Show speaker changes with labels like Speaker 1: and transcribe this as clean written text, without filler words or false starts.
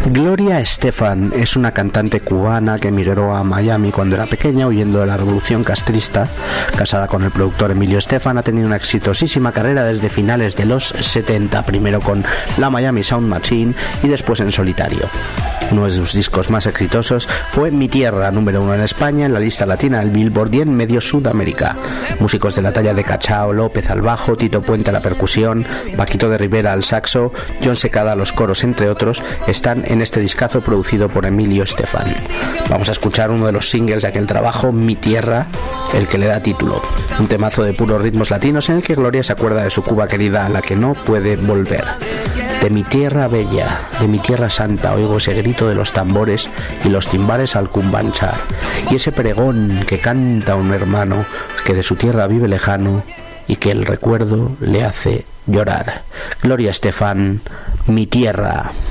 Speaker 1: Gloria Estefan es una cantante cubana que emigró a Miami cuando era pequeña huyendo de la revolución castrista. Casada con el productor Emilio Estefan, ha tenido una exitosísima carrera desde finales de los 70, primero con la Miami Sound Machine y después en solitario. Uno de sus discos más exitosos fue Mi Tierra, número 1 en España, en la lista latina del Billboard y en medio Sudamérica. Músicos de la talla de Cachao López al bajo, Tito Puente a la percusión, Paquito de Rivera al saxo, John Secada a los coros, entre otros, están en este discazo producido por Emilio Estefan. Vamos a escuchar uno de los singles de aquel trabajo, Mi Tierra, el que le da título. Un temazo de puros ritmos latinos en el que Gloria se acuerda de su Cuba querida a la que no puede volver. De mi tierra bella, de mi tierra santa, oigo ese grito de los tambores y los timbales al cumbanchar, y ese pregón que canta un hermano que de su tierra vive lejano y que el recuerdo le hace llorar. Gloria Estefan, Mi Tierra.